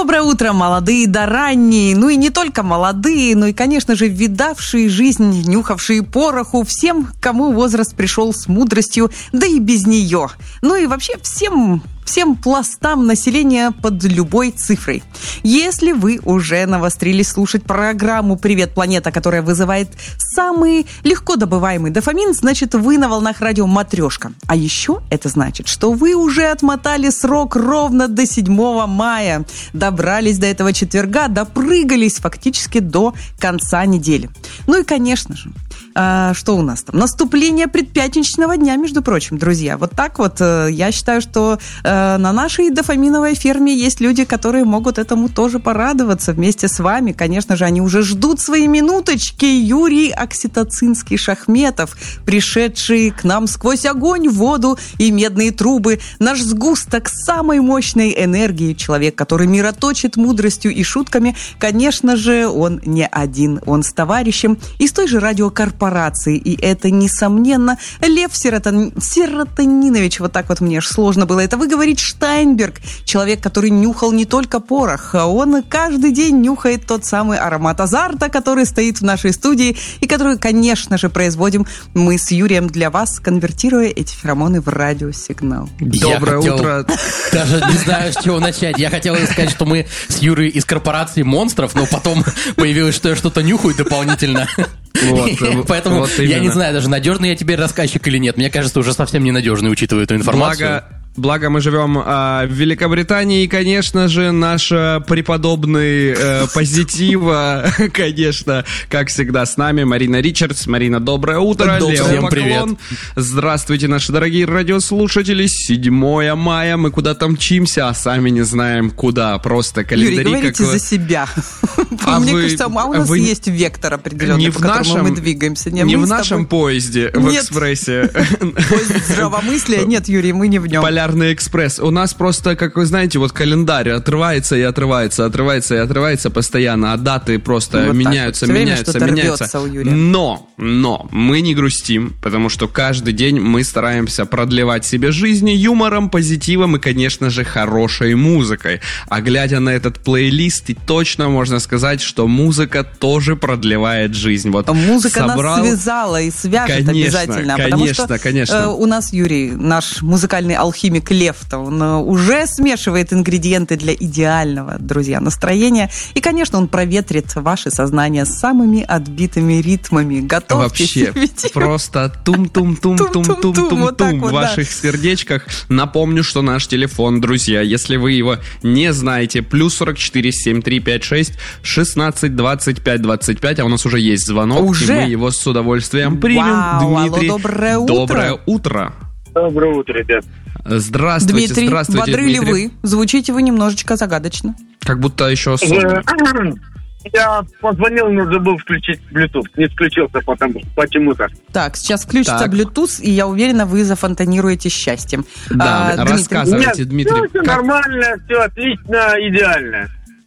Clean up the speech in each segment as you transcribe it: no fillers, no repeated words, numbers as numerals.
Доброе утро, молодые да ранние, ну и не только молодые, но и, конечно же, видавшие жизнь, нюхавшие пороху, всем, кому возраст пришел с мудростью, да и без нее. Ну и вообще всем пластам населения под любой цифрой. Если вы уже навострились слушать программу «Привет, планета», которая вызывает самый легко добываемый дофамин, значит, вы на волнах радио «Матрешка». А еще это значит, что вы уже отмотали срок ровно до 7 мая. Добрались до этого четверга, допрыгались фактически до конца недели. Ну и, конечно же, что у нас там? Наступление предпятничного дня, между прочим, друзья. Вот так вот я считаю, что на нашей дофаминовой ферме есть люди, которые могут этому тоже порадоваться вместе с вами. Конечно же, они уже ждут свои минуточки. Юрий Окситоцинский-Шахметов, пришедший к нам сквозь огонь, воду и медные трубы. Наш сгусток самой мощной энергии. Человек, который мироточит мудростью и шутками. Конечно же, он не один. Он с товарищем из той же радиокорпорации. И это, несомненно, Лев Серотонинович. Вот так вот мне аж сложно было это выговорить. Штайнберг. Человек, который нюхал не только порох. Он каждый день нюхает тот самый аромат азарта, который стоит в нашей студии и который, конечно же, производим мы с Юрием для вас, конвертируя эти феромоны в радиосигнал. Доброе утро. Даже не знаю, с чего начать. Я хотел сказать, что мы с Юрой из корпорации монстров, но потом появилось, что я что-то нюхаю дополнительно. Поэтому я не знаю, даже надежный я теперь рассказчик или нет. Мне кажется, уже совсем ненадежный, учитывая эту информацию. Благо мы живем в Великобритании, и, конечно же, наш преподобный позитива, конечно, как всегда, с нами Марина Ричардс. Марина, доброе утро. Всем привет. Здравствуйте, наши дорогие радиослушатели. 7 мая, мы куда-то мчимся, а сами не знаем куда. Просто календари. Юрий, говорите за себя. Мне кажется, у нас есть вектор определенный, по которому мы двигаемся. Не в нашем поезде, в экспрессе. Поезд здравомыслия? Нет, Юрий, мы не в нем. Полярный экспресс. У нас просто, как вы знаете, вот календарь отрывается и отрывается постоянно, а даты просто вот меняются. Но мы не грустим, потому что каждый день мы стараемся продлевать себе жизнь юмором, позитивом и, конечно же, хорошей музыкой. А глядя на этот плейлист, и точно можно сказать, что музыка тоже продлевает жизнь. Вот музыка нас связала и свяжет обязательно. Конечно. У нас Юрий, наш музыкальный алхимик Лев-то, он уже смешивает ингредиенты для идеального, друзья, настроения. И, конечно, он проветрит ваше сознание самыми отбитыми ритмами. Готовьтесь. Вообще, просто тум-тум-тум-тум-тум-тум-тум в ваших сердечках. Напомню, что наш телефон, друзья, если вы его не знаете, +44 73 56 16 25 25, а у нас уже есть звонок, и мы его с удовольствием примем. Дмитрий, доброе утро. Доброе утро, ребят. Здравствуйте, Дмитрий. Дмитрий. Бодры ли вы? Звучите вы немножечко загадочно. Как будто еще Я позвонил, но забыл включить Bluetooth. Не включился почему-то. Так, сейчас включится Bluetooth, и я уверена, вы зафонтанируете счастьем. Да, рассказывайте, Дмитрий. Все нормально, все отлично, идеально.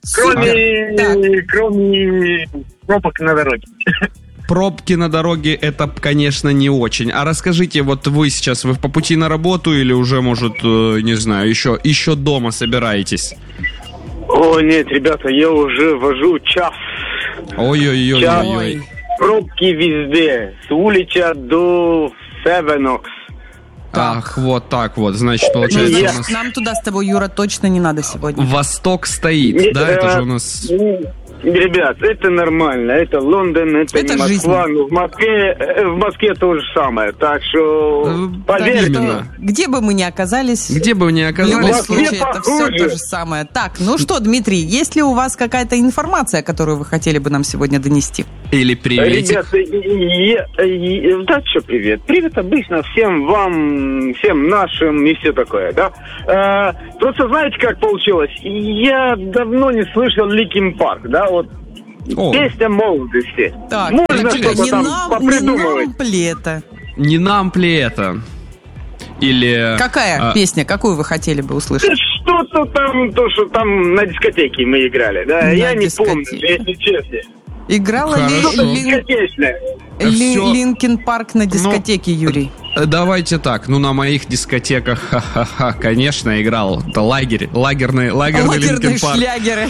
Кроме пробок на дороге. Пробки на дороге, это, конечно, не очень. А расскажите, вот вы сейчас, вы по пути на работу или уже, может, не знаю, еще дома собираетесь? О, нет, ребята, я уже вожу час. Ой-ой-ой. Пробки везде. С улицы до Севенокс. Ах, вот так вот. Значит, получается, у нас... Нам туда с тобой, Юра, точно не надо сегодня. Восток стоит, нет, да? Это же у нас... Ребят, это нормально. Это Лондон, это не Москва. Но в Москве то же самое. Так что поверьте. Где бы мы ни оказались, в любом случае это все то же самое. Так, ну что, Дмитрий, есть ли у вас какая-то информация, которую вы хотели бы нам сегодня донести? Или приветик? Ребята, да, что привет? Привет обычно всем вам, всем нашим и все такое, да? Просто знаете, как получилось? Я давно не слышал Linkin Park, да, вот. Песня молодости. Так, можно что-то там попридумывать. Не нам ли это? Или... Какая песня? Какую вы хотели бы услышать? Что-то там, то, что там на дискотеке мы играли, да? Я не помню, если честно. Играла ли Линкин Парк на дискотеке, Юрий? Давайте так, на моих дискотеках, конечно, играл. Это лагерный Линкин Парк. Шлягеры.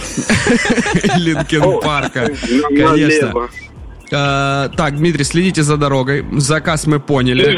Линкин Парка, конечно. Так, Дмитрий, следите за дорогой. Заказ мы поняли.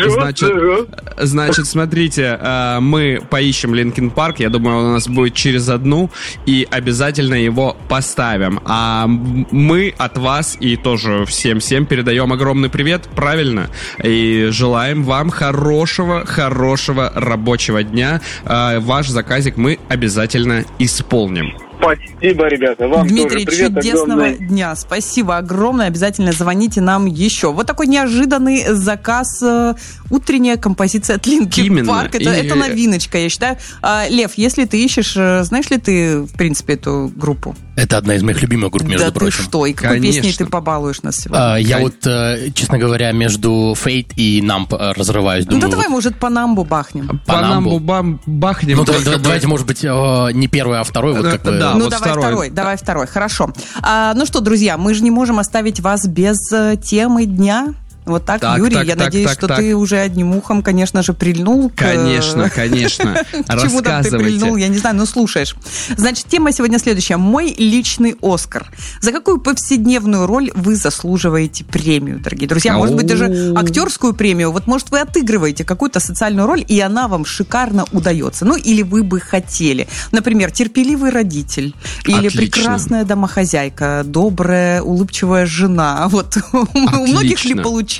Значит, смотрите, мы поищем Линкин Парк. Я думаю, он у нас будет через одну. И обязательно его поставим. А мы от вас и тоже всем передаем огромный привет. Правильно? И желаем вам хорошего рабочего дня. Ваш заказик мы обязательно исполним. Спасибо, ребята. Вам Дмитрий, тоже привет чудесного огромный. дня. Спасибо огромное. Обязательно звоните нам еще. Вот такой неожиданный заказ. Утренняя композиция от Линкин Парк. Это новиночка, я считаю. Лев, если ты ищешь, знаешь ли ты, в принципе, эту группу? Это одна из моих любимых групп, между прочим. Да ты что? И какой песней ты побалуешь нас сегодня? Я вот, честно говоря, между Fate и Numb разрываюсь. Думаю, давай, может, по Numb бахнем. По Numb бахнем. Давайте, может быть, не первый, а второй. Вот как бы. Да, давай второй, хорошо. Ну что, друзья, мы же не можем оставить вас без темы дня. Вот так, Юрий, я надеюсь, что ты уже одним ухом, конечно же, прильнул. Конечно. К чему там ты прильнул, я не знаю, но слушаешь. Значит, тема сегодня следующая. Мой личный Оскар. За какую повседневную роль вы заслуживаете премию, дорогие друзья? Может быть, даже актерскую премию. Вот, может, вы отыгрываете какую-то социальную роль, и она вам шикарно удается. Или вы бы хотели. Например, терпеливый родитель. Или прекрасная домохозяйка. Добрая, улыбчивая жена. Вот у многих ли получается?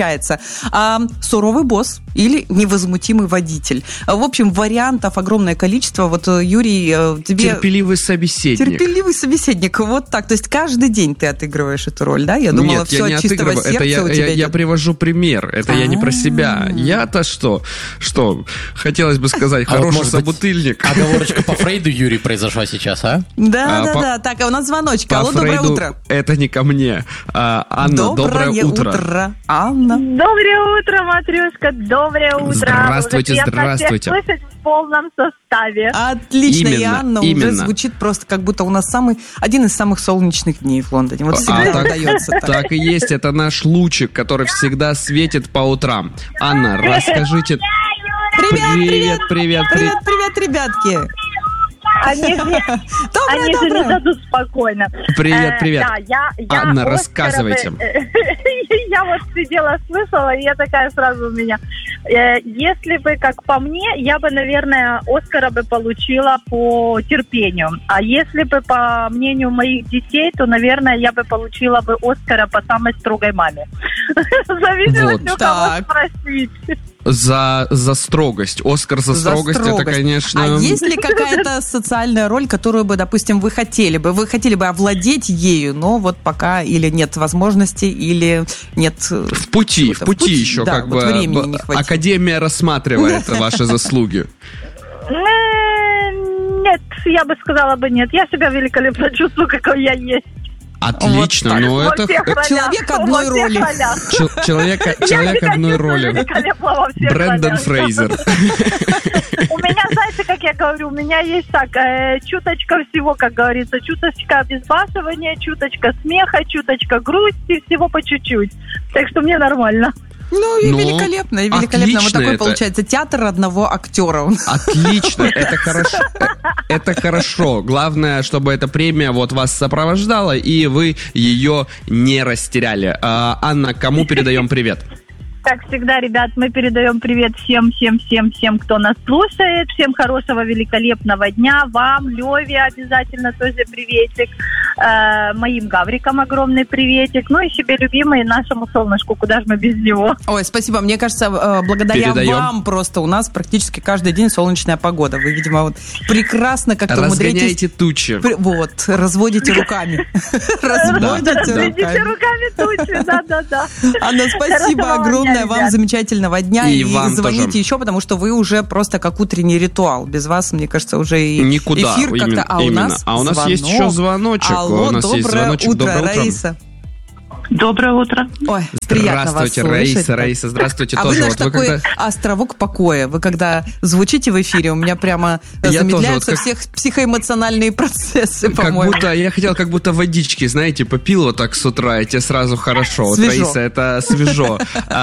Суровый босс или невозмутимый водитель. В общем, вариантов огромное количество. Вот, Юрий, тебе... Терпеливый собеседник. Терпеливый собеседник. Вот так. То есть каждый день ты отыгрываешь эту роль, да? Я думала, Нет, все от чистого сердца у тебя я привожу пример. Это я не про себя. Я-то что? Хотелось бы сказать, хороший собутыльник. Оговорочка по Фрейду, Юрий, произошла сейчас, а? Да. Так, у нас звоночек. Алло, доброе утро. Это не ко мне. Анна, доброе утро. Анна. Доброе утро, матрешка, доброе утро. Здравствуйте. Слышать в полном составе. Отлично, и Анна уже звучит просто как будто у нас один из самых солнечных дней в Лондоне. Вот всегда удается так. Так и есть, это наш лучик, который всегда светит по утрам. Анна, расскажите... Привет, ребятки. Они же не дадут спокойно. Привет. Анна, рассказывайте. Я вот сидела, слышала, и я такая сразу у меня. Если бы, как по мне, я бы, наверное, Оскара бы получила по терпению. А если бы, по мнению моих детей, то, наверное, я бы получила бы Оскара по самой строгой маме. Зависит от кого спросить. За строгость. Оскар за строгость, это, конечно... А есть ли какая-то социальная роль, которую бы, допустим, вы хотели бы? Вы хотели бы овладеть ею, но вот пока или нет возможности, или нет... В пути еще, да, как бы времени не хватит. Академия рассматривает ваши заслуги. Нет, я бы сказала бы нет. Я себя великолепно чувствую, какой я есть. Отлично, вот но это... Человек одной роли. Человек одной роли. Брэндон Фрейзер. У меня, знаете, как я говорю, у меня есть так, чуточка всего, как говорится, чуточка обезбашивания, чуточка смеха, чуточка грусти, всего по чуть-чуть. Так что мне нормально. Великолепно. Вот такой получается театр одного актера. Отлично, это хорошо. Главное, чтобы эта премия вот вас сопровождала, и вы ее не растеряли. Анна, кому передаем привет? Как всегда, ребят, мы передаем привет всем, кто нас слушает. Всем хорошего, великолепного дня. Вам, Леве, обязательно тоже приветик. Моим гаврикам огромный приветик. Ну и себе любимый, нашему солнышку. Куда же мы без него? Ой, спасибо. Мне кажется, благодаря вам просто у нас практически каждый день солнечная погода. Вы, видимо, вот прекрасно как-то умудряетесь... Разгоняете тучи. Вот, разводите руками. Разводите руками тучи, да. Анна, спасибо огромное. Вам замечательного дня. И звоните тоже. еще, потому что вы уже просто как утренний ритуал. Без вас, мне кажется, уже и никуда. Эфир как-то. У нас есть еще звоночек. Алло, доброе утро, Раиса. Доброе утро. Ой, приятно вас слышать. Раиса, здравствуйте. Тоже. Вы, знаешь, такой островок покоя. Вы когда звучите в эфире, у меня прямо замедляются все психоэмоциональные процессы, по-моему. Я хотел как будто водички, знаете, попил вот так с утра, и тебе сразу хорошо. Вот, Раиса, это свежо.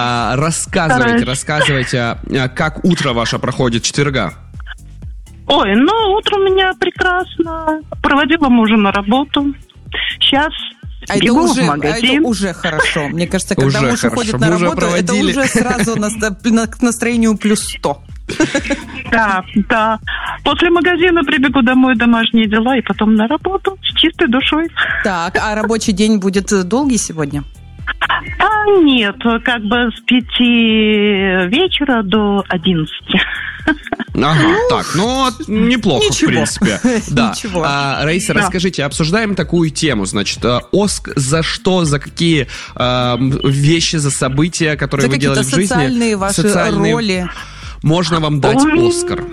Рассказывайте, как утро ваше проходит четверга? Ой, утро у меня прекрасно. Проводила мужа на работу. Сейчас бегу в магазин. Это уже хорошо. Мне кажется, когда муж уходит на работу, это уже сразу к настроению плюс 100. Да. После магазина прибегу домой, домашние дела, и потом на работу с чистой душой. Так, а рабочий день будет долгий сегодня? Нет, как бы с 5 вечера до 11. Ага, так, неплохо, ничего. В принципе. Да. Раиса, расскажите, обсуждаем такую тему, значит, за что, за какие вещи, за события, которые вы делали в жизни? Социальные ваши роли. Можно вам дать Оскар?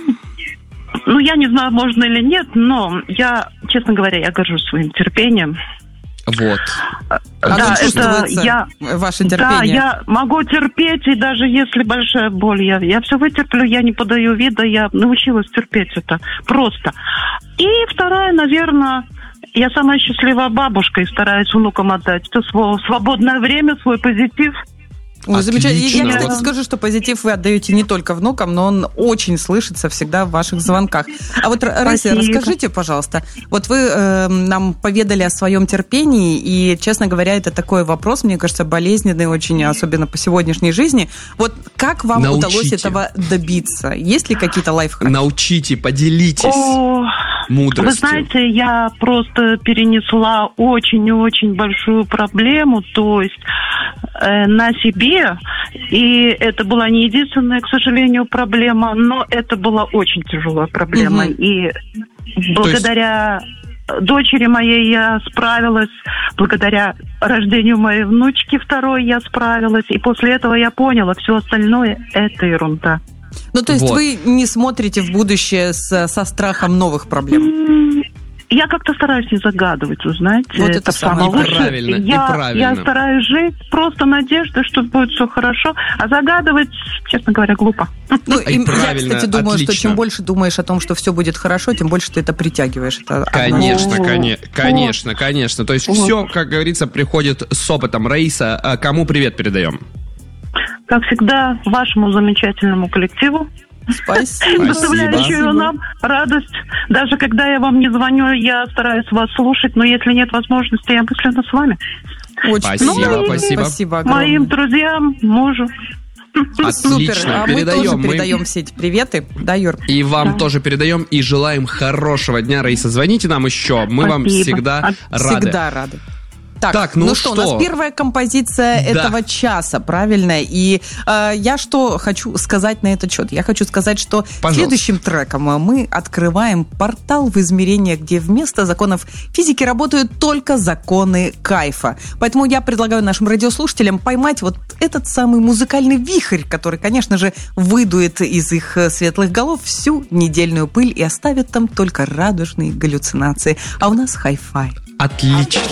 Я не знаю, можно или нет, но я, честно говоря, я горжусь своим терпением. Вот. Да, это ваше терпение. Да, я могу терпеть, и даже если большая боль, я все вытерплю, я не подаю вида, я научилась терпеть это просто. И вторая, наверное, я самая счастливая бабушка и стараюсь внукам отдать все свое свободное время, свой позитив. Ой, замечательно. Я, кстати, скажу, что позитив вы отдаете не только внукам, но он очень слышится всегда в ваших звонках. А вот, Раиса, расскажите, пожалуйста, вот вы нам поведали о своем терпении, и, честно говоря, это такой вопрос, мне кажется, болезненный очень, особенно по сегодняшней жизни. Вот как вам удалось этого добиться? Есть ли какие-то лайфхаки? Научите, поделитесь мудростью. Вы знаете, я просто перенесла очень-очень большую проблему, то есть на себе, и это была не единственная, к сожалению, проблема, но это была очень тяжелая проблема. И благодаря дочери моей я справилась, благодаря рождению моей внучки второй я справилась, и после этого я поняла, все остальное – это ерунда. То есть вы не смотрите в будущее со страхом новых проблем? Я как-то стараюсь не загадывать, вы знаете. Вот это самое лучшее. Я стараюсь жить просто надеждой, что будет все хорошо, а загадывать, честно говоря, глупо. Я, кстати, думаю, что чем больше думаешь о том, что все будет хорошо, тем больше ты это притягиваешь. Конечно. То есть все, как говорится, приходит с опытом. Раиса, кому привет передаем? Как всегда, вашему замечательному коллективу. Спасибо. Доставляющую нам радость. Даже когда я вам не звоню, я стараюсь вас слушать, но если нет возможности, я мысленно с вами. Спасибо. Моим друзьям, мужу. Отлично. Супер. А мы тоже передаем все эти приветы. Да, Юр? И вам тоже передаем, и желаем хорошего дня, Раиса. Звоните нам еще, мы вам всегда рады. Всегда рады. Так, ну что, у нас первая композиция этого часа, правильно? И я что хочу сказать на этот счет? Я хочу сказать, что следующим треком мы открываем портал в измерение, где вместо законов физики работают только законы кайфа. Поэтому я предлагаю нашим радиослушателям поймать вот этот самый музыкальный вихрь, который, конечно же, выдует из их светлых голов всю недельную пыль и оставит там только радужные галлюцинации. А у нас хай-фай. Отлично.